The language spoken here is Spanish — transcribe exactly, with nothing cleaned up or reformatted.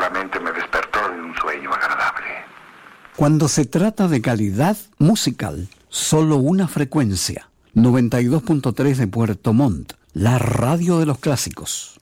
Solamente me despertó de un sueño agradable. Cuando se trata de calidad musical, solo una frecuencia. noventa y dos punto tres de Puerto Montt, la radio de los clásicos.